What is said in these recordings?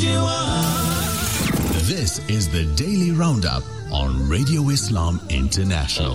This is the Daily Roundup on Radio Islam International.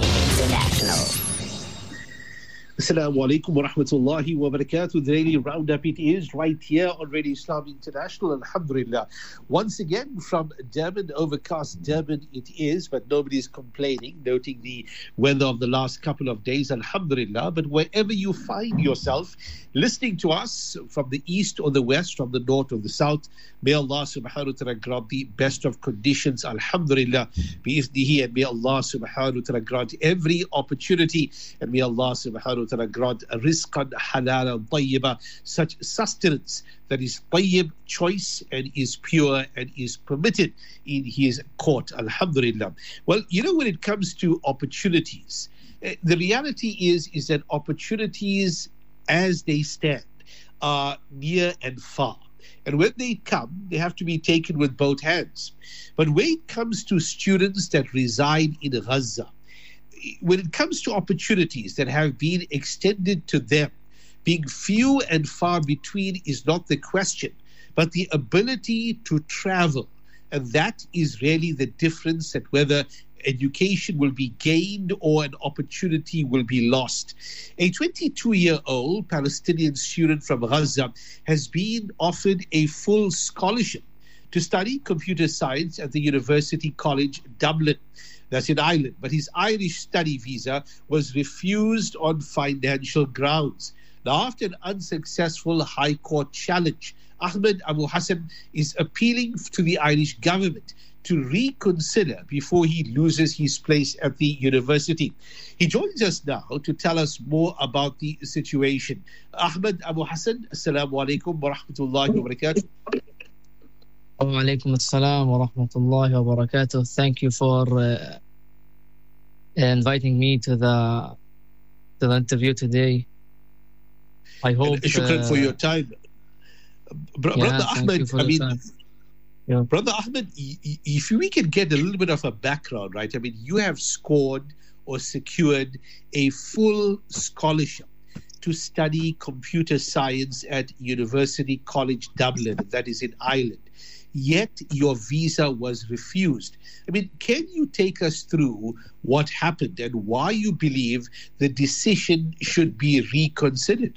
Assalamu alaikum wa rahmatullahi wa barakatuh. The Daily Roundup, it is right here on Radio Islam International, alhamdulillah. Once again from Durban, overcast Durban it is, but nobody is complaining, noting the weather of the last couple of days, alhamdulillah. But wherever you find yourself, listening to us from the east or the west, from the north or the south, may Allah subhanahu wa ta'ala grant the best of conditions, alhamdulillah, bi'ithnihi, and may Allah subhanahu wa ta'ala grant every opportunity, and may Allah subhanahu wa ta'ala grant a rizqan halalan tayyiba, such sustenance that is tayyib, choice, and is pure and is permitted in His court, alhamdulillah. Well, when it comes to opportunities, the reality is that opportunities as they stand are near and far. And when they come, they have to be taken with both hands. But when it comes to students that reside in Gaza, when it comes to opportunities that have been extended to them, being few and far between is not the question, but the ability to travel. And that is really the difference, that whether education will be gained or an opportunity will be lost. A 22-year-old Palestinian student from Gaza has been offered a full scholarship to study computer science at the University College Dublin. That's in Ireland. But his Irish study visa was refused on financial grounds. Now, after an unsuccessful High Court challenge, Ahmed Abu Hassan is appealing to the Irish government to reconsider before he loses his place at the university. He joins us now to tell us more about the situation. Ahmed Abu Hassan, assalamu alaikum wa rahmatullahi wa barakatuh. Wa alaikum assalam wa rahmatullahi wa barakatuh. Thank you for inviting me to the interview today. I hope. Shukran for your time. Brother Ahmed, Brother Ahmed, if we can get a little bit of a background, right? I mean, you have scored or secured a full scholarship to study computer science at University College Dublin, that is in Ireland. Yet your visa was refused. I mean, can you take us through what happened and why you believe the decision should be reconsidered?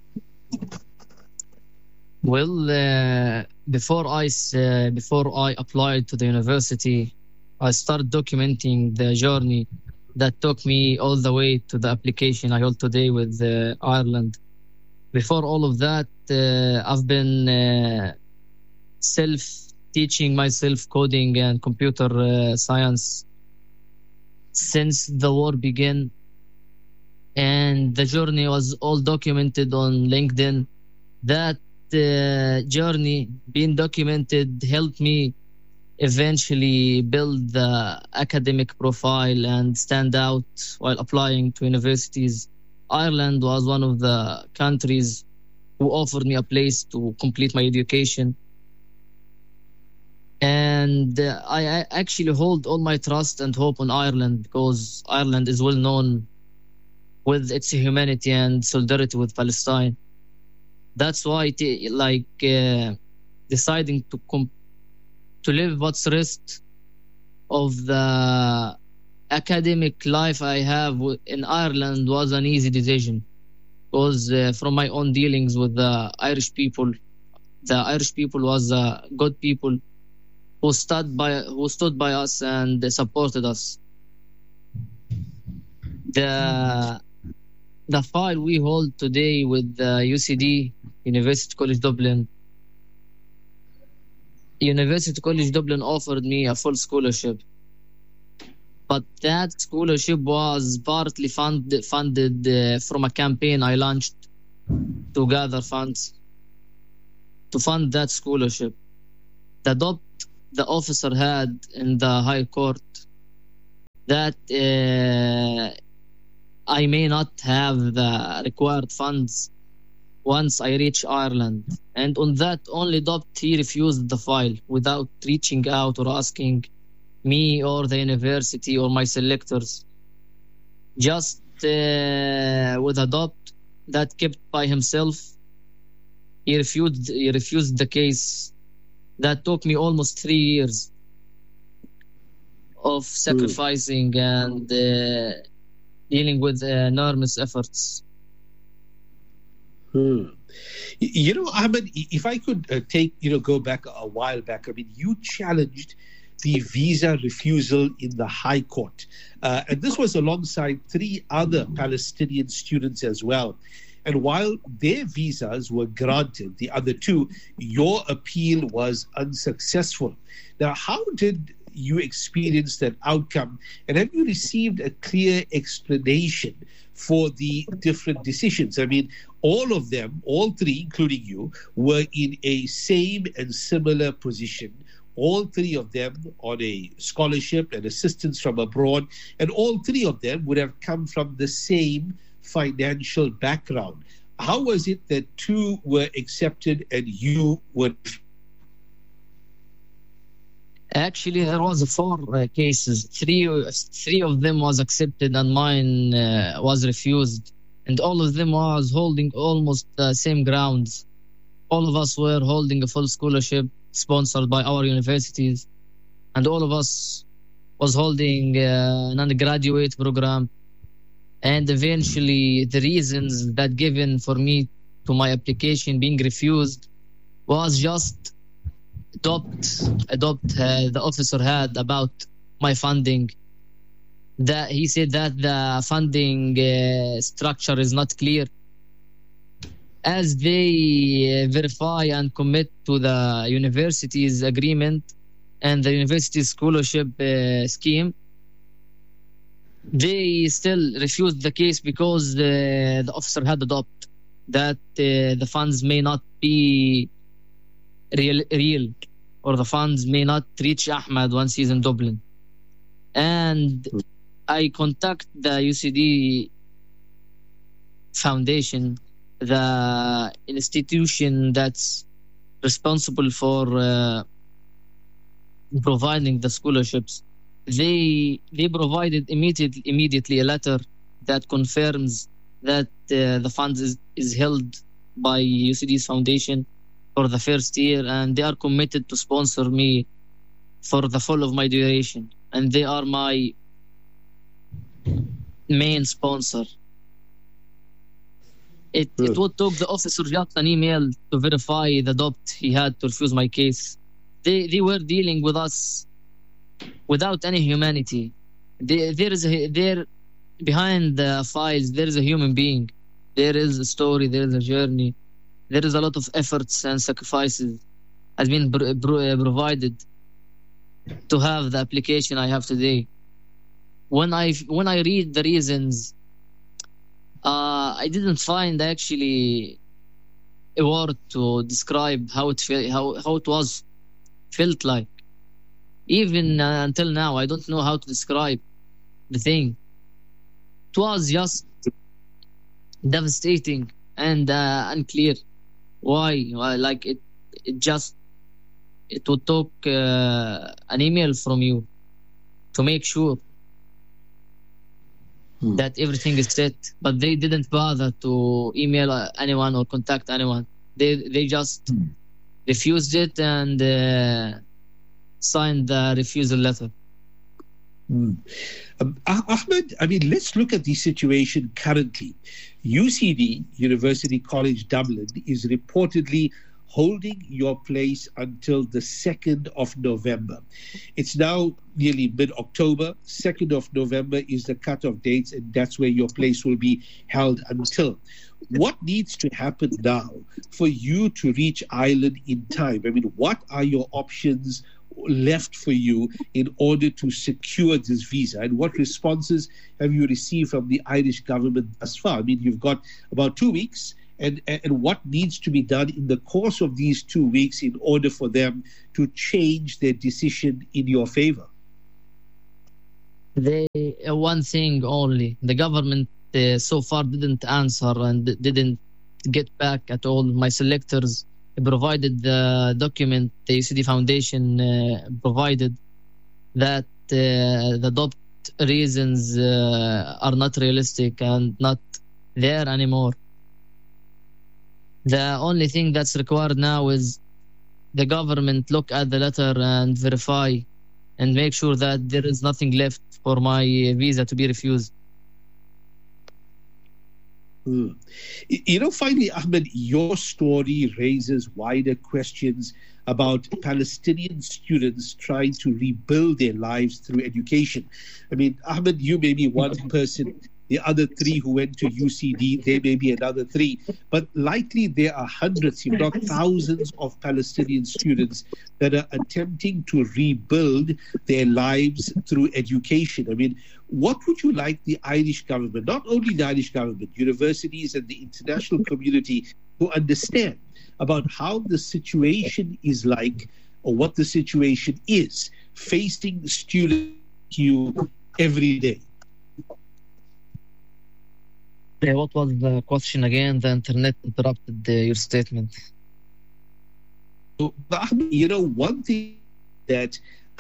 Well, before I applied to the university, I started documenting the journey that took me all the way to the application I hold today with Ireland. Before all of that, I've been teaching myself coding and computer science since the war began, and the journey was all documented on LinkedIn. That journey being documented helped me eventually build the academic profile and stand out while applying to universities. Ireland was one of the countries who offered me a place to complete my education. And I actually hold all my trust and hope on Ireland, because Ireland is well known with its humanity and solidarity with Palestine. That's why, deciding to live what's rest of the academic life I have in Ireland was an easy decision, because from my own dealings with the Irish people was good people who stood by us and supported us. The file we hold today with UCD, University College Dublin. University College Dublin offered me a full scholarship, but that scholarship was partly funded from a campaign I launched to gather funds to fund that scholarship. The doubt the officer had in the High Court that I may not have the required funds once I reach Ireland. And on that only doubt, he refused the file without reaching out or asking me or the university or my selectors. Just with a doubt that kept by himself, he refused the case that took me almost 3 years of sacrificing and dealing with enormous efforts. You know, Ahmed, if I could go back a while back, I mean, you challenged the visa refusal in the High Court. And this was alongside 3 other Palestinian students as well. And while their visas were granted, the other 2, your appeal was unsuccessful. Now, how did you experience that outcome? And have you received a clear explanation for the different decisions? I mean, all of them, all 3, including you, were in a same and similar position. All 3 of them on a scholarship and assistance from abroad, and all 3 of them would have come from the same financial background. How was it that 2 were accepted and you were? Actually, there was 4 cases. 3 of them was accepted and mine was refused. And all of them was holding almost the same grounds. All of us were holding a full scholarship sponsored by our universities. And all of us was holding an undergraduate program. And eventually the reasons that given for me to my application being refused was just adopt the officer had about my funding. That he said that the funding structure is not clear. As they verify and commit to the university's agreement and the university scholarship scheme, they still refused the case because the officer had adopted that the funds may not be real, or the funds may not reach Ahmed once he's in Dublin. And I contact the UCD Foundation, the institution that's responsible for providing the scholarships. They provided immediately a letter that confirms that the funds is held by UCD's foundation for the first year, and they are committed to sponsor me for the full of my duration, and they are my main sponsor. It would took the officer just an email to verify the doubt he had to refuse my case. They were dealing with us without any humanity. There behind the files there is a human being. There is a story, there is a journey, there is a lot of efforts and sacrifices has been provided to have the application I have today. When I read the reasons, I didn't find actually a word to describe how it felt like. Even until now, I don't know how to describe the thing. It was just devastating and unclear. Why? Like it would take an email from you to make sure that everything is set, but they didn't bother to email anyone or contact anyone. They just refused it and signed the refusal letter. Ahmed, I mean, let's look at the situation currently. UCD, University College Dublin, is reportedly holding your place until the 2nd of November. It's now nearly mid-October. 2nd of November is the cut-off date, and that's where your place will be held until. What needs to happen now for you to reach Ireland in time? I mean, what are your options left for you in order to secure this visa, and what responses have you received from the Irish government thus far? I mean, you've got about 2 weeks, and what needs to be done in the course of these 2 weeks in order for them to change their decision in your favor? One thing only. The government so far didn't answer and didn't get back at all. My selectors provided the document the UCD Foundation provided that the doubt reasons are not realistic and not there anymore. The only thing that's required now is the government look at the letter and verify and make sure that there is nothing left for my visa to be refused. Finally, Ahmed, your story raises wider questions about Palestinian students trying to rebuild their lives through education. I mean, Ahmed, you may be one person, the other three who went to UCD, there may be another three, but likely there are hundreds, if not thousands, of Palestinian students that are attempting to rebuild their lives through education. I mean, what would you like the Irish government, not only the Irish government, universities and the international community, to understand about how the situation is like, or what the situation is facing students you every day? What was the question again? The internet interrupted your statement. So, one thing that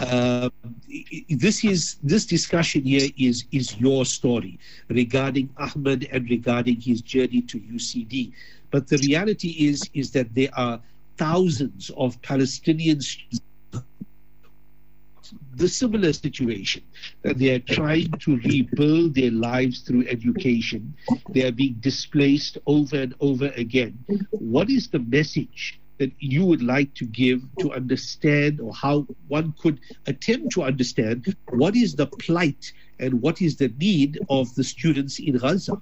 this discussion here is your story regarding Ahmed and regarding his journey to UCD. But the reality is that there are thousands of Palestinian students, the similar situation, that they are trying to rebuild their lives through education. They are being displaced over and over again. What is the message that you would like to give to understand, or how one could attempt to understand, what is the plight and what is the need of the students in Gaza?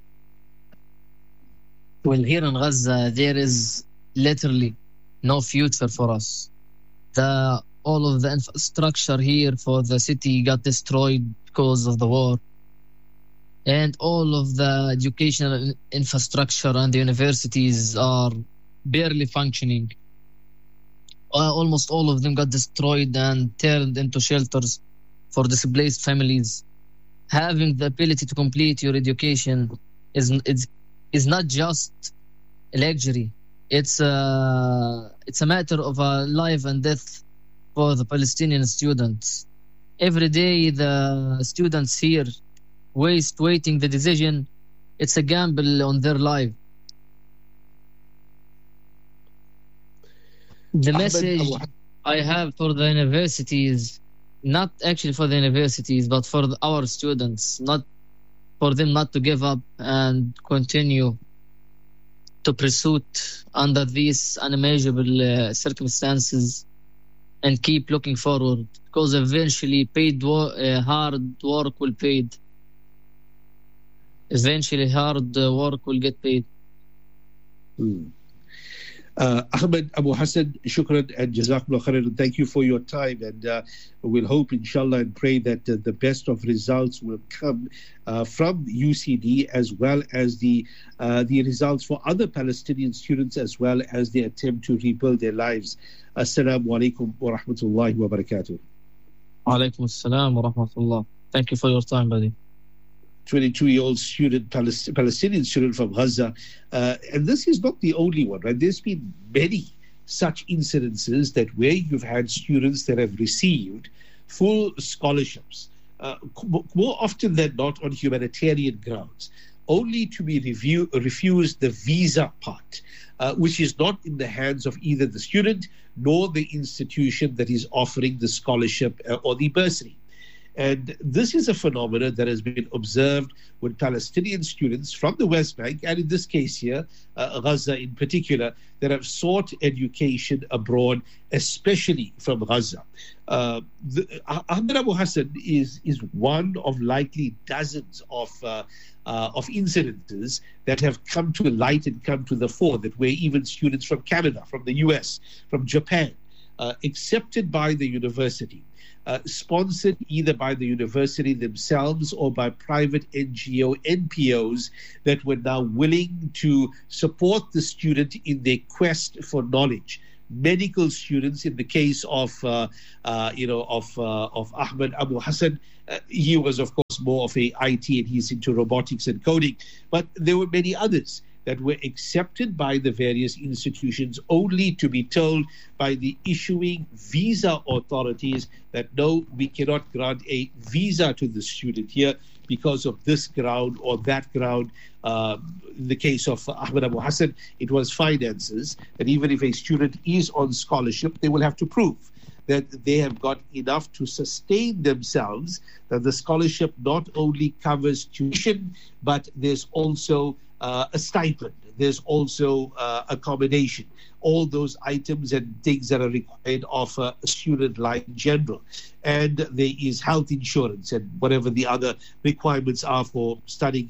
Well, here in Gaza, there is literally no future for us. All of the infrastructure here for the city got destroyed because of the war. And all of the educational infrastructure and the universities are barely functioning. Almost all of them got destroyed and turned into shelters for displaced families. Having the ability to complete your education is not just a luxury. It's a matter of a life and death for the Palestinian students. Every day the students here waiting the decision. It's a gamble on their life. The message I have for the universities, not actually for the universities, but for our students, not for them not to give up and continue to pursue under these unimaginable circumstances, and keep looking forward, because eventually hard work will pay. Eventually hard work will get paid. Ahmed Abu Hassan, shukran and jazakumullah khairan. Thank you for your time, and we'll hope, inshallah, and pray that the best of results will come from UCD, as well as the results for other Palestinian students, as well as the attempt to rebuild their lives. Assalamu alaikum wa rahmatullahi wa barakatuh. Alaikum assalam wa rahmatullah. Thank you for your time, buddy. 22-year-old student, Palestinian student from Gaza. And this is not the only one, right? There's been many such incidences that where you've had students that have received full scholarships, more often than not on humanitarian grounds, only to be refused the visa part, which is not in the hands of either the student nor the institution that is offering the scholarship or the bursary. And this is a phenomenon that has been observed with Palestinian students from the West Bank, and in this case here, Gaza in particular, that have sought education abroad, especially from Gaza. Ahmed Abu Hassan is one of likely dozens of incidences that have come to light and come to the fore, that where even students from Canada, from the US, from Japan, accepted by the university, sponsored either by the university themselves or by private NPOs that were now willing to support the student in their quest for knowledge. Medical students, in the case of Ahmed Abu Hassan, he was of course more of a IT, and he's into robotics and coding, but there were many others that were accepted by the various institutions, only to be told by the issuing visa authorities that no, we cannot grant a visa to the student here because of this ground or that ground. In the case of Ahmed Abu Hassan, it was finances. And even if a student is on scholarship, they will have to prove that they have got enough to sustain themselves, that the scholarship not only covers tuition, but there's also a stipend, there's also accommodation, all those items and things that are required of a student life in general. And there is health insurance and whatever the other requirements are for studying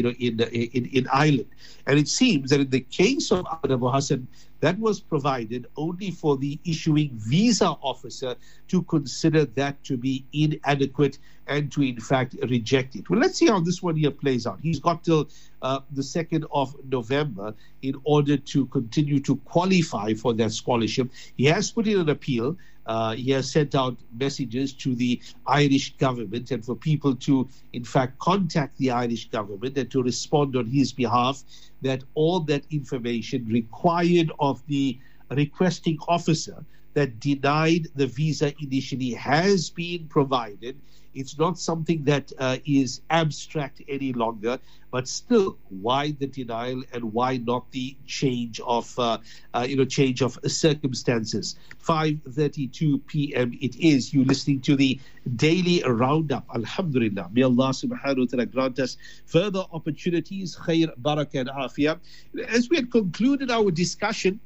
in Ireland. And it seems that in the case of Ahmed Abu Hassan, that was provided only for the issuing visa officer to consider that to be inadequate and to, in fact, reject it. Well, let's see how this one here plays out. He's got till the 2nd of November in order to continue to qualify for that scholarship. He has put in an appeal. He has sent out messages to the Irish government and for people to, in fact, contact the Irish government and to respond on his behalf that all that information required of the requesting officer that denied the visa initially has been provided. It's not something that is abstract any longer, but still, why the denial and why not the change of circumstances? 5:32 p.m. it is. You're listening to the Daily Roundup. Alhamdulillah. May Allah subhanahu wa ta'ala grant us further opportunities, khair, barakah and afiyah. As we had concluded our discussion,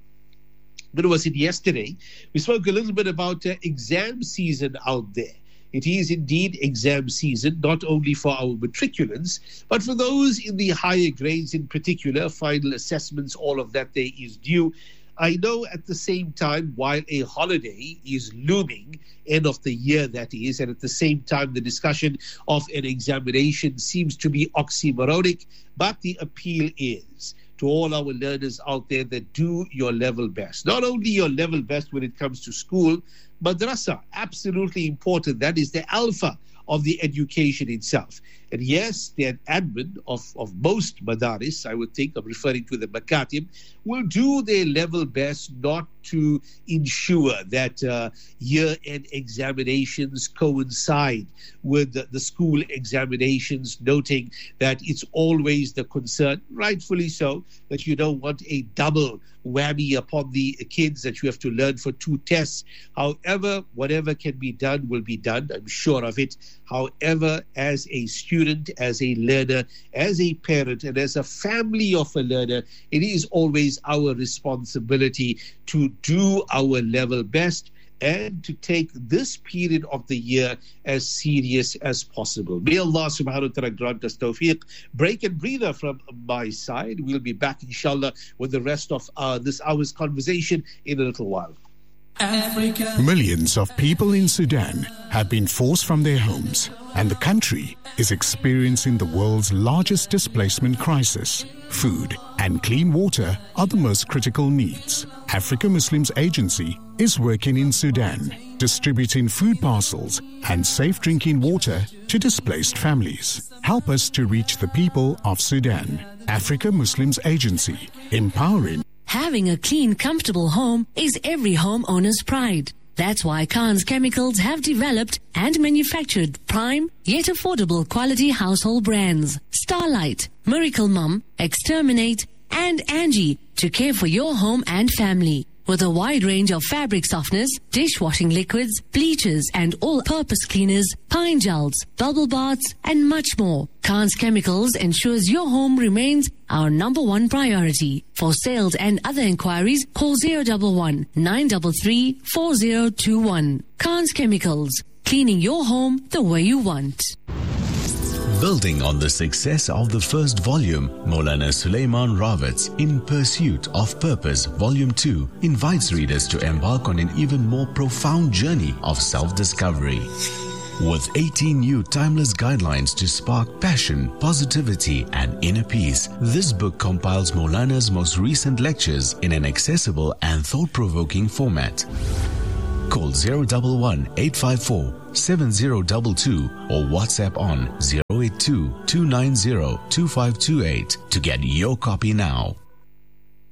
but was it yesterday, we spoke a little bit about exam season out there. It is indeed exam season, not only for our matriculants, but for those in the higher grades in particular, final assessments, all of that there is due. I know at the same time, while a holiday is looming, end of the year that is, and at the same time the discussion of an examination seems to be oxymoronic, but the appeal is to all our learners out there that do your level best. Not only your level best when it comes to school, madrasa, absolutely important. That is the alpha of the education itself. And yes, the admin of most madaris, I would think, I'm referring to the makatib, will do their level best not to ensure that year-end examinations coincide with the school examinations, noting that it's always the concern, rightfully so, that you don't want a double whammy upon the kids that you have to learn for 2 tests. However, whatever can be done will be done, I'm sure of it. However, as a student, as a learner, as a parent, and as a family of a learner, it is always our responsibility to do our level best and to take this period of the year as serious as possible. May Allah subhanahu wa ta'ala grant us tawfiq. Break and breather from my side. We'll be back, inshallah, with the rest of this hour's conversation in a little while. Africa. Millions of people in Sudan have been forced from their homes, and the country is experiencing the world's largest displacement crisis. Food and clean water are the most critical needs. Africa Muslims Agency is working in Sudan, distributing food parcels and safe drinking water to displaced families. Help us to reach the people of Sudan. Africa Muslims Agency, empowering. Having a clean, comfortable home is every homeowner's pride. That's why Khan's Chemicals have developed and manufactured prime yet affordable quality household brands. Starlight, Miracle Mum, Exterminate, and Angie to care for your home and family. With a wide range of fabric softeners, dishwashing liquids, bleachers, and all-purpose cleaners, pine gels, bubble baths, and much more, Khan's Chemicals ensures your home remains our #1 priority. For sales and other inquiries, call 011 933 4021. Khan's Chemicals, cleaning your home the way you want. Building on the success of the first volume, Maulana Sulaiman Rawat's In Pursuit of Purpose Volume 2 invites readers to embark on an even more profound journey of self-discovery. With 18 new timeless guidelines to spark passion, positivity, and inner peace, this book compiles Maulana's most recent lectures in an accessible and thought-provoking format. Call 011 854 7022 or WhatsApp on 082 290 2528 to get your copy now.